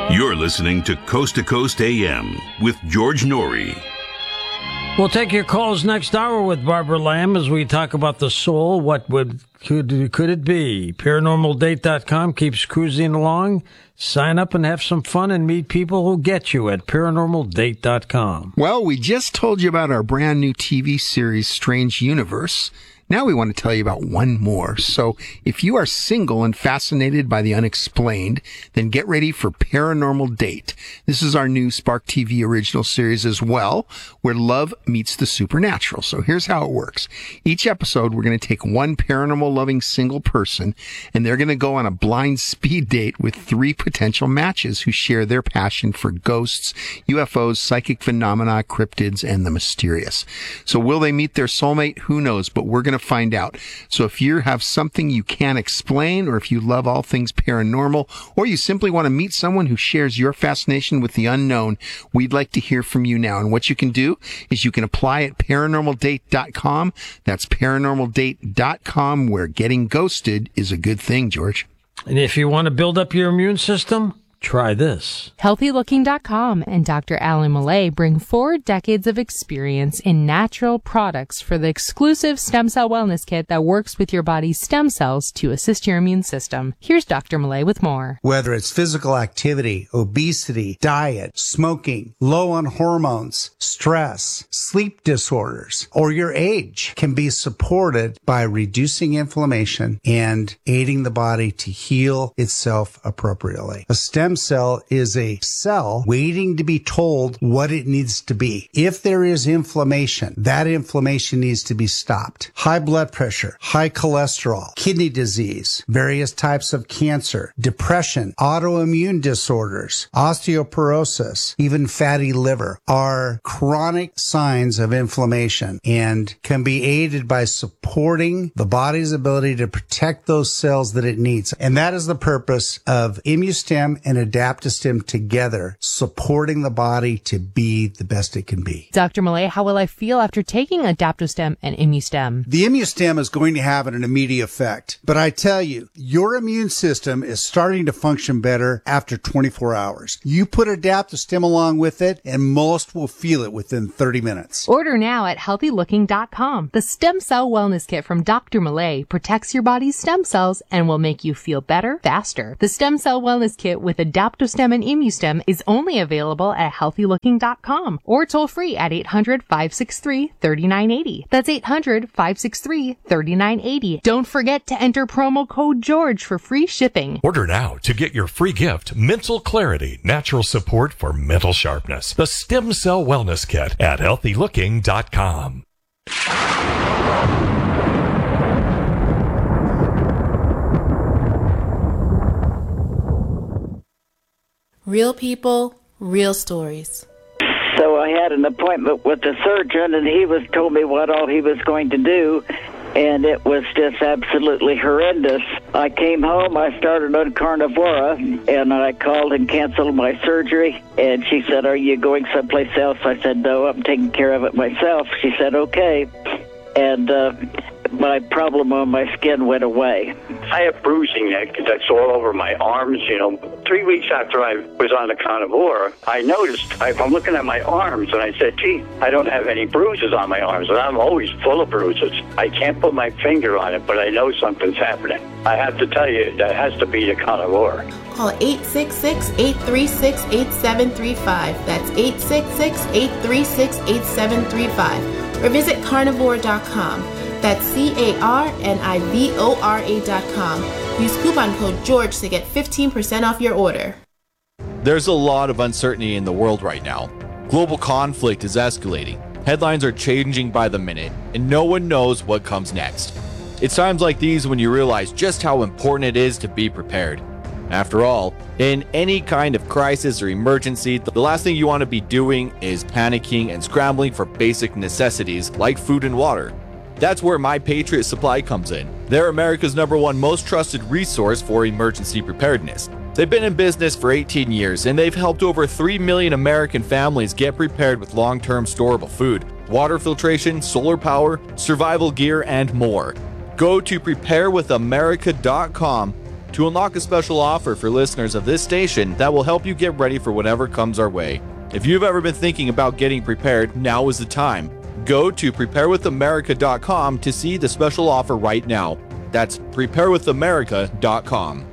You're listening to Coast AM with George Norrie. We'll take your calls next hour with Barbara Lamb as we talk about the soul. What could it be? ParanormalDate.com keeps cruising along. Sign up and have some fun and meet people who get you at ParanormalDate.com. Well, we just told you about our brand new TV series, Strange Universe. Now we want to tell you about one more. So if you are single and fascinated by the unexplained, then get ready for Paranormal Date. This is our new Spark TV original series as well, where love meets the supernatural. So here's how it works. Each episode, we're going to take one paranormal loving single person, and they're going to go on a blind speed date with 3 potential matches who share their passion for ghosts, UFOs, psychic phenomena, cryptids, and the mysterious. So will they meet their soulmate? Who knows? But we're going to find out. So if you have something you can't explain, or if you love all things paranormal, or you simply want to meet someone who shares your fascination with the unknown, we'd like to hear from you now. And what you can do is you can apply at ParanormalDate.com. That's ParanormalDate.com, where getting ghosted is a good thing, George. And if you want to build up your immune system, try this. HealthyLooking.com and Dr. Alan Millay bring 4 decades of experience in natural products for the exclusive stem cell wellness kit that works with your body's stem cells to assist your immune system. Here's Dr. Millay with more. Whether it's physical activity, obesity, diet, smoking, low on hormones, stress, sleep disorders, or your age can be supported by reducing inflammation and aiding the body to heal itself appropriately. A stem cell is a cell waiting to be told what it needs to be. If there is inflammation, that inflammation needs to be stopped. High blood pressure, high cholesterol, kidney disease, various types of cancer, depression, autoimmune disorders, osteoporosis, even fatty liver are chronic signs of inflammation and can be aided by supporting the body's ability to protect those cells that it needs. And that is the purpose of ImmuStem and Adaptostem together, supporting the body to be the best it can be. Dr. Millay, how will I feel after taking Adaptostem and ImmuStem? The ImmuStem is going to have an immediate effect, but I tell you, your immune system is starting to function better after 24 hours. You put Adaptostem along with it, and most will feel it within 30 minutes. Order now at HealthyLooking.com. The Stem Cell Wellness Kit from Dr. Millay protects your body's stem cells and will make you feel better, faster. The Stem Cell Wellness Kit with Adaptostem and ImmuStem is only available at HealthyLooking.com or toll free at 800-563-3980. That's 800-563-3980. Don't forget to enter promo code GEORGE for free shipping. Order now to get your free gift, Mental Clarity, Natural Support for Mental Sharpness. The Stem Cell Wellness Kit at HealthyLooking.com. Real people, real stories. So I had an appointment with the surgeon, and he told me what all he was going to do, and it was just absolutely horrendous. I came home, I started on Carnivora, and I called and canceled my surgery, and she said, "Are you going someplace else?" I said, "No, I'm taking care of it myself." She said, "Okay," and my problem on my skin went away. I have bruising that's all over my arms. 3 weeks after I was on the Carnivora, I noticed, I'm looking at my arms, and I said, gee, I don't have any bruises on my arms, and I'm always full of bruises. I can't put my finger on it, but I know something's happening. I have to tell you, that has to be the Carnivora. Call 866-836-8735. That's 866-836-8735. Or visit carnivora.com. That's CARNIVORA.com. Use coupon code GEORGE to get 15% off your order. There's a lot of uncertainty in the world right now. Global conflict is escalating. Headlines are changing by the minute, and no one knows what comes next. It's times like these when you realize just how important it is to be prepared. After all, in any kind of crisis or emergency, the last thing you want to be doing is panicking and scrambling for basic necessities like food and water. That's where My Patriot Supply comes in. They're America's #1 most trusted resource for emergency preparedness. They've been in business for 18 years, and they've helped over 3 million American families get prepared with long-term storable food, water filtration, solar power, survival gear, and more. Go to preparewithamerica.com to unlock a special offer for listeners of this station that will help you get ready for whatever comes our way. If you've ever been thinking about getting prepared, now is the time. Go to preparewithamerica.com to see the special offer right now. That's preparewithamerica.com.